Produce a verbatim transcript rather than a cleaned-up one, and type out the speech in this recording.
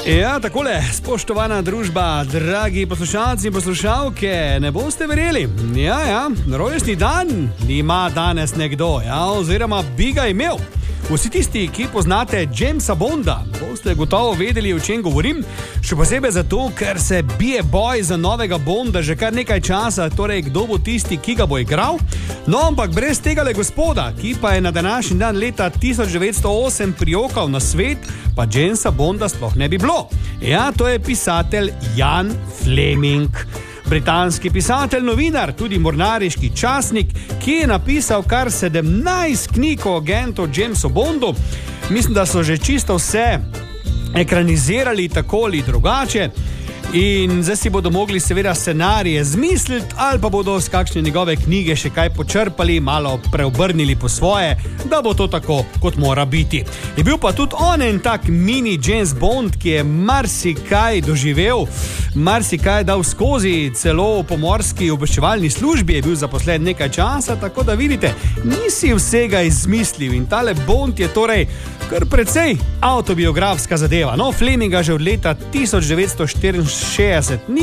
Ja, takole, spoštovana družba, dragi poslušalci in poslušalke, ne boste verjeli. Ja, ja, rojstni dan ima danes nekdo, ja, oziroma bi ga imel. Vsi tisti, ki poznate Jamesa Bonda, boste gotovo vedeli, o čem govorim, še posebej zato, ker se bije boj za novega Bonda že kar nekaj časa, torej kdo bo tisti, ki ga bo igral. No, ampak brez tegale gospoda, ki pa je na današnji dan leta tisoč devetsto osem prijokal na svet, pa Jamesa Bonda sploh ne bi bilo. Ja, to je pisatelj Ian Fleming. Britanski pisatelj, novinar, tudi mornariški časnik, ki je napisal kar sedemnajst knjig o agentu Jamesu Bondu. Mislim, da so že čisto vse ekranizirali tako ali drugače. In zdaj si bodo mogli seveda scenarije zmisliti ali pa bodo z kakšne njegove knjige še kaj počrpali, malo preobrnili po svoje, da bo to tako, kot mora biti. Je bil pa tudi on en tak mini James Bond, ki je marsikaj doživel, marsikaj dal skozi, celo v pomorski obveščevalni službi je bil zaposlen nekaj časa, tako da vidite, nisi vsega izmislil in tale Bond je torej kar precej avtobiografska zadeva. No, Fleminga že od leta tisoč devetsto štiriinšestdeset ni